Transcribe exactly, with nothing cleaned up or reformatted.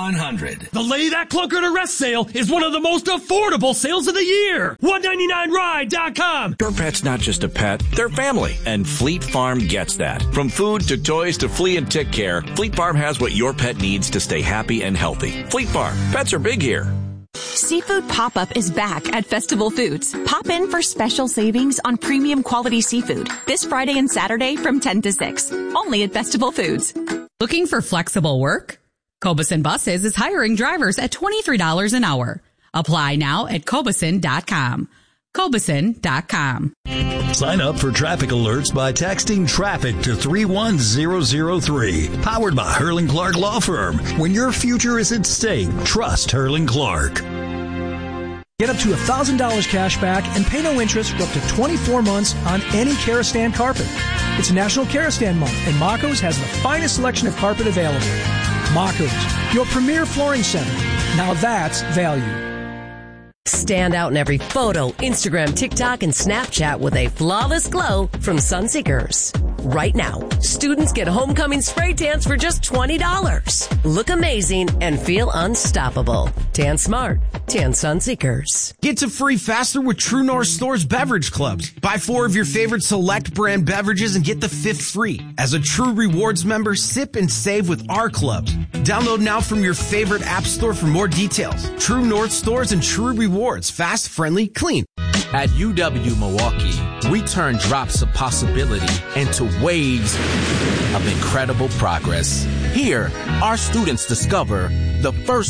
one hundred. The Lay That Clunker to Rest sale is one of the most affordable sales of the year. one ninety-nine ride dot com. Your pet's not just a pet, they're family, and Fleet Farm gets that. From food to toys to flea and tick care, Fleet Farm has what your pet needs to stay happy and healthy. Fleet Farm, pets are big here. Seafood Pop-Up is back at Festival Foods. Pop in for special savings on premium quality seafood this Friday and Saturday from ten to six. Only at Festival Foods. Looking for flexible work? Cobeson Buses is hiring drivers at twenty-three dollars an hour. Apply now at cobeson dot com. cobeson dot com. Sign up for traffic alerts by texting traffic to three one zero zero three. Powered by Hurling Clark Law Firm. When your future is at stake, trust Hurling Clark. Get up to one thousand dollars cash back and pay no interest for up to twenty-four months on any Karastan carpet. It's National Karastan Month, and Mako's has the finest selection of carpet available. Mako's, your premier flooring center. Now that's value. Stand out in every photo, Instagram, TikTok, and Snapchat with a flawless glow from Sunseekers. Right now, students get homecoming spray tans for just twenty dollars. Look amazing and feel unstoppable. Tan smart. Tan Sunseekers. Get to free faster with True North Store's beverage clubs. Buy four of your favorite select brand beverages and get the fifth free. As a True Rewards member, sip and save with our clubs. Download now from your favorite app store for more details. True North Stores and True Rewards. Fast, friendly, clean. At U W Milwaukee, we turn drops of possibility into waves of incredible progress. Here, our students discover the first